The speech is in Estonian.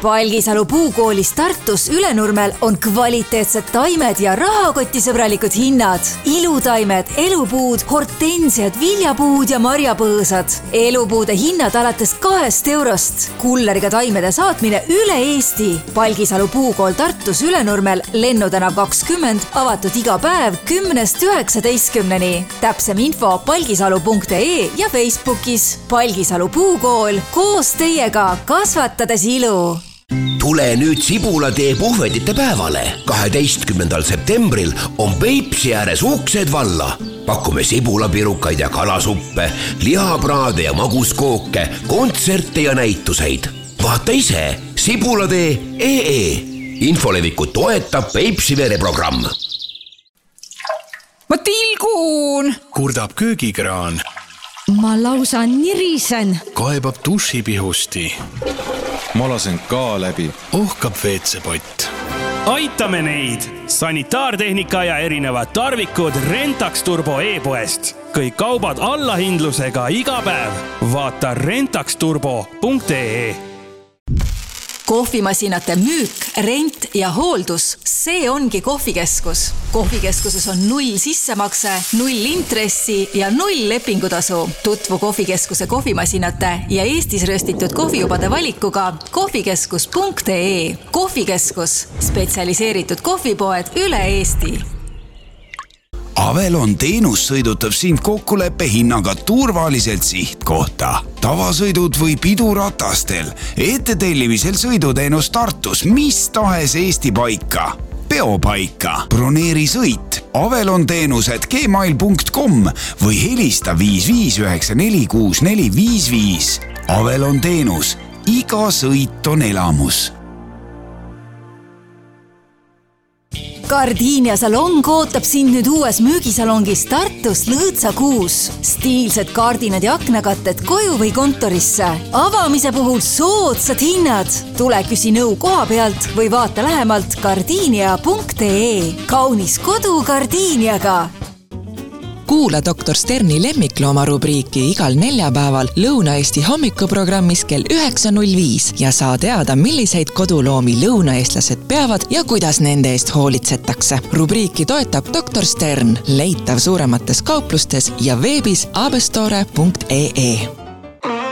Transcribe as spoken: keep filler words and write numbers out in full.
Palgisalu puukoolis Tartus Ülenurmel on kvaliteetsed taimed ja rahakotisõbralikud hinnad. Ilutaimed, elupuud, hortensiad, viljapuud ja marjapõõsad. Elupuude hinnad alates kahest eurost. Kulleriga taimede saatmine üle Eesti. Palgisalu puukool Tartus Ülenurmel, Lennutänav kakskümmend, avatud iga päev kümnest üheksateistkümneni. Täpsem info palgisalu punkt ee ja Facebookis. Palgisalu puukool, koos teiega kasvatades ilu. Tule nüüd Sibulatee puhvetite päevale. kaheteistkümnendal septembril on Peipsi ääres uksed valla. Pakume sibulapirukaid ja kalasuppe, lihapraade ja maguskooke, kontserte ja näituseid. Vaata ise sibulatee punkt ee. Infoleviku toetab Peipsi vereprogramm. Ma tilgun! Kurdab köögikraan. Ma lausa nirisen. Kaebab dušipihusti. Ma lasen ka läbi. Ohkab veetsepott. Aitame neid! Sanitaartehnika ja erinevad tarvikud Rentax Turbo e-poest. Kõik kaubad allahindlusega iga päev. Vaata rentax turbo punkt ee. Kohvimasinate müük, rent ja hooldus, see ongi kohvikeskus. Kohvikeskuses on null sissemakse, null intressi ja null lepingutasu. Tutvu kohvikeskuse kohvimasinate ja Eestis röstitud kohvijubade valikuga kohvikeskus punkt ee. Kohvikeskus, spetsialiseeritud kohvipoed üle Eesti. Avelon teenus sõidutab sind kokkuleppe hinnaga turvaliselt sihtkohta. Tavasõidud või piduratastel, ettetellimisel sõiduteenus Tartus, mis tahes Eesti paika. Peopaika, broneeri sõit, Avelon teenused gmail punkt com või helista viis viis üheksa neli kuus neli viis viis. Avelon teenus, iga sõit on elamus. Gardinia salong ootab sind nüüd uues müügisalongis Tartus Lõõtsa kuus. Stiilsed kaardinad ja aknakatted koju või kontorisse. Avamise puhul soodsad hinnad. Tule küsi nõu koha pealt või vaata lähemalt gardinia punkt ee. Kaunis kodu Gardiniaga. Kuula doktor Sterni lemmiklooma rubriiki igal neljapäeval Lõuna-Eesti hommikuprogrammis kell üheksa null viis ja saa teada, milliseid koduloomi lõunaeestlased peavad ja kuidas nende eest hoolitsetakse. Rubriiki toetab doktor Stern, leitav suuremates kauplustes ja veebis abestore punkt ee.